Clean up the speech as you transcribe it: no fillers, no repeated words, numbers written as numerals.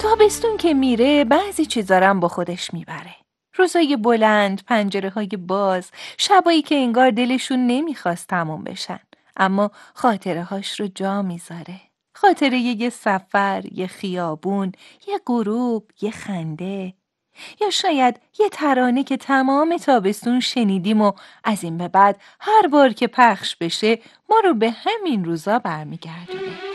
تابستون که میره بعضی چیزا رو هم با خودش میبره. روزای بلند، پنجره‌های باز، شبایی که انگار دلشون نمیخواست تموم بشن، اما خاطره‌هاش رو جا میذاره. خاطره یه سفر، یه خیابون، یه غروب، یه خنده، یا شاید یه ترانه که تمام تابستون شنیدیم و از این به بعد هر بار که پخش بشه ما رو به همین روزا برمیگردونه.